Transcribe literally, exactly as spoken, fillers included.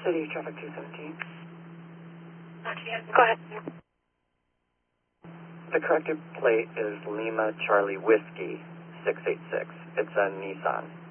City traffic two seventeen. Go ahead. The corrected plate is Lima Charlie Whiskey six eight six. It's a Nissan.